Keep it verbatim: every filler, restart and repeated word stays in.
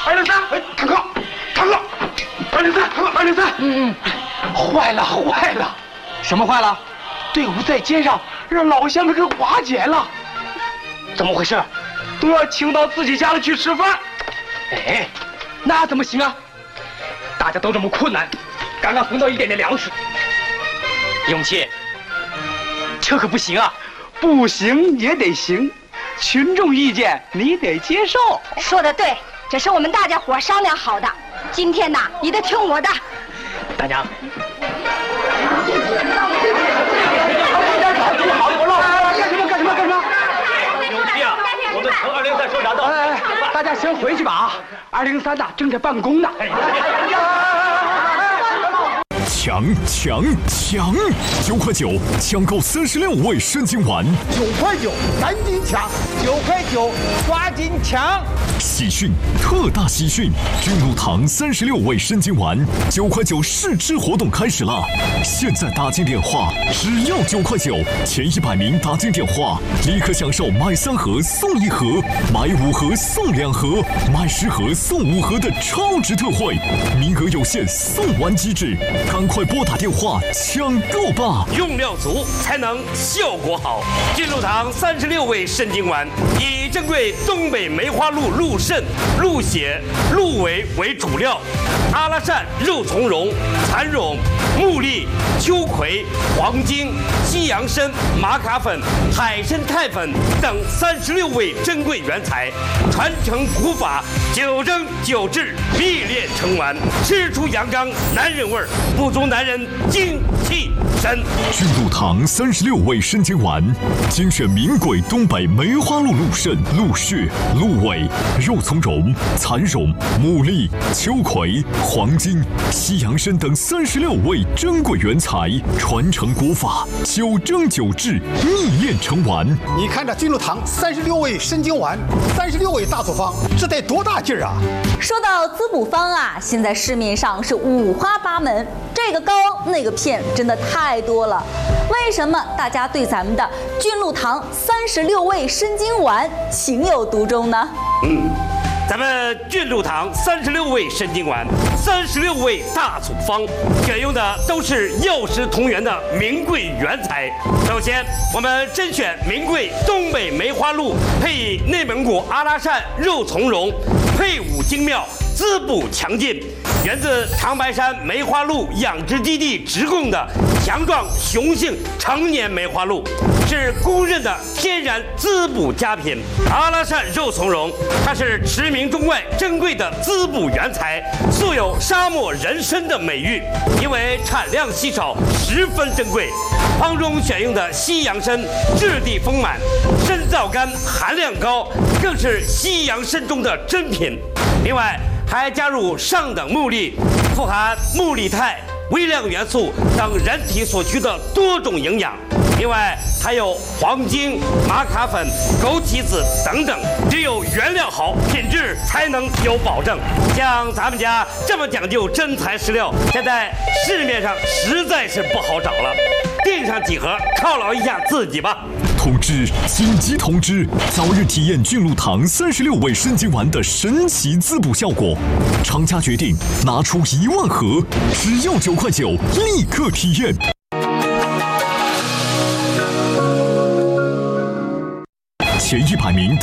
二零三，哎，坦克，坦克，二零三，坦克，二零三。嗯嗯，坏了坏了， 什么坏了？ 队伍在街上让老乡们给瓦解了。 怎么回事？ 都要请到自己家里去吃饭。 哎，那怎么行啊？大家都这么困难，刚刚分到一点点粮食。永琪，这可不行啊！ 不行也得行，群众意见你得接受。 说得对，这是我们大家伙商量好的。今天呐，你得听我的。 大娘。 干什么干什么？ 永琪啊，我们从二零三收闸到。 哎哎，大家先回去吧啊！二零三呐正在办公呢。 抢抢抢！九块九抢购三十六味参金丸， 九块九赶紧抢！九块九抓紧抢！ 喜讯，特大喜讯！君禄堂三十六味参金丸九块九试吃活动开始了！现在打进电话，只要九块九，前一百名打进电话，立刻享受买三盒送一盒，买五盒送两盒，买十盒送五盒的超值特惠，名额有限，送完即止，赶快拨打电话抢购吧！ 用料足才能效果好。君禄堂三十六味参金丸以珍贵东北梅花鹿鹿肾、鹿血、鹿尾为主料，阿拉善、肉苁蓉、蚕蛹、木栗、秋葵、黄精、西洋参、玛卡粉、海参肽粉等三十六味珍贵原材，传承古法，九蒸九制，秘炼成丸，吃出阳刚男人味儿，不足男人精气神。 君禄堂三十六味参金丸，精选名贵东北梅花鹿鹿肾、鹿血、鹿尾、肉苁蓉、蚕蛹、牡蛎、秋葵、黄精、西洋参等三十六味珍贵原材，传承古法，九蒸九制，秘炼成丸。 你看这君禄堂三十六味参金丸，三十六味大组方，这得多大劲儿啊！ 说到滋补方啊，现在市面上是五花八门，这个膏那个片真的太多了。为什么大家对咱们的君禄堂三十六味参金丸情有独钟呢？ 嗯，咱们君禄堂三十六味参金丸，三十六味大组方，选用的都是药食同源的名贵原材。首先，我们甄选名贵东北梅花鹿，配以内蒙古阿拉善肉苁蓉，配伍精妙，滋补强劲，源自长白山梅花鹿养殖基地直供的强壮雄性成年梅花鹿，是公认的天然滋补佳品。阿拉善肉苁蓉，它是驰名中外珍贵的滋补原材，素有沙漠人参的美誉，因为产量稀少，十分珍贵。方中选用的西洋参质地丰满，参皂苷含量高，更是西洋参中的珍品。另外还加入上等木栗，富含木栗肽、微量元素等人体所需的多种营养。另外还有黄精、玛卡粉、枸杞子等等，只有原料好，品质才能有保证。像咱们家这么讲究真材实料，现在市面上实在是不好找了。订上几盒犒劳一下自己吧。 通知！紧急通知！早日体验君禄堂三十六味参金丸的神奇滋补效果，厂家决定拿出一万盒，只要九块九，立刻体验。前一百名